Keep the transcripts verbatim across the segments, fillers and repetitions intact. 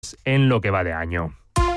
en lo que va de año.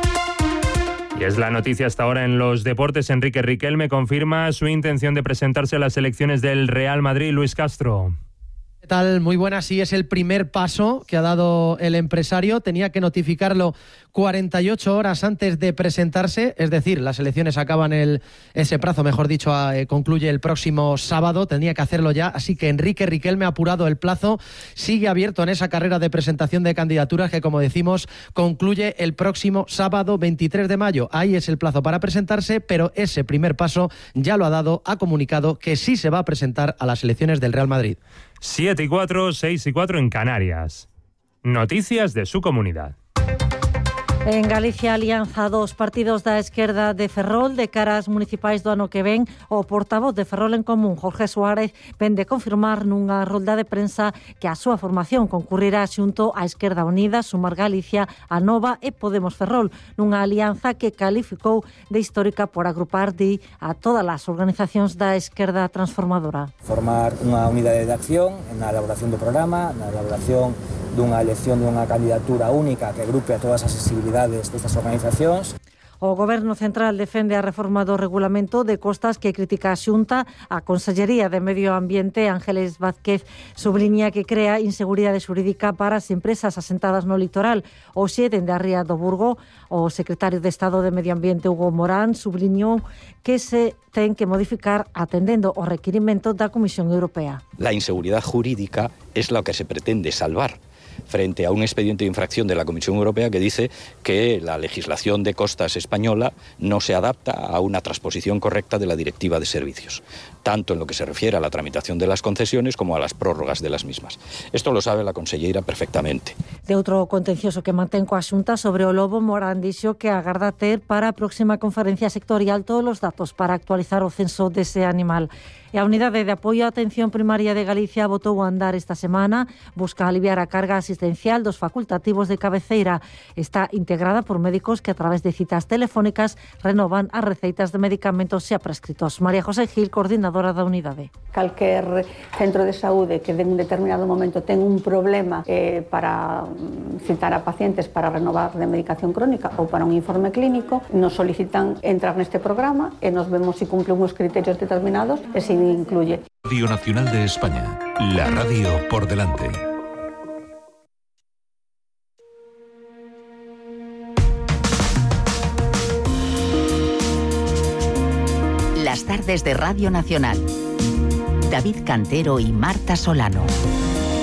Y es la noticia hasta ahora en los deportes. Enrique Riquelme confirma su intención de presentarse a las elecciones del Real Madrid. Luis Castro. ¿Qué tal? Muy buenas. Sí, es el primer paso que ha dado el empresario. Tenía que notificarlo cuarenta y ocho horas antes de presentarse, es decir, las elecciones acaban el ese plazo, mejor dicho, eh, concluye el próximo sábado. Tenía que hacerlo ya, así que Enrique Riquelme ha apurado el plazo. Sigue abierto en esa carrera de presentación de candidaturas que, como decimos, concluye el próximo sábado veintitrés de mayo. Ahí es el plazo para presentarse, pero ese primer paso ya lo ha dado, ha comunicado que sí se va a presentar a las elecciones del Real Madrid. siete y cuatro, seis y cuatro en Canarias. Noticias de su comunidad. En Galicia, alianza dos partidos da esquerda de Ferrol de cara ás municipais do ano que ven. O portavoz de Ferrol en Común, Jorge Suárez, ven de confirmar nunha rolda de prensa que a súa formación concurrirá xunto á Esquerda Unida, Sumar Galicia, a Nova e Podemos Ferrol, nunha alianza que calificou de histórica por agrupar di a todas as organizacións da esquerda transformadora. Formar unha unidade de acción na elaboración do programa, na elaboración dunha elección dunha candidatura única que agrupe a todas as sensibilidades destas organizacións. O Goberno Central defende a reforma do regulamento de costas que critica a Xunta. A Consellería de Medio Ambiente, Ángeles Vázquez, subliña que crea inseguridade xurídica para as empresas asentadas no litoral. Hoxe, dende a Ría do Burgo, o secretario de Estado de Medio Ambiente, Hugo Morán, subliñou que se ten que modificar atendendo o requirimento da Comisión Europea. La inseguridad jurídica es lo que se pretende salvar frente a un expediente de infracción de la Comisión Europea que dice que la legislación de costas española no se adapta a una transposición correcta de la Directiva de Servicios, tanto en lo que se refiere a la tramitación de las concesiones como a las prórrogas de las mismas. Esto lo sabe la conselleira perfectamente. De outro contencioso que mantén coa Xunta sobre o lobo, Morán dixo que agarda ter para a próxima conferencia sectorial todos os datos para actualizar o censo dese animal. E a Unidade de Apoio á Atención Primaria de Galicia botou a andar esta semana, busca aliviar a carga asistencial dos facultativos de cabeceira. Está integrada por médicos que a través de citas telefónicas renovan as receitas de medicamentos xa prescritos. María José Gil, coordinadora da unidade. Calquer centro de saúde que en un determinado momento ten un problema eh, para citar a pacientes para renovar de medicación crónica ou para un informe clínico, nos solicitan entrar neste programa e nos vemos se cumple uns criterios determinados e se incluye. Radio Nacional de España, la radio por delante. Las tardes de Radio Nacional. David Cantero y Marta Solano.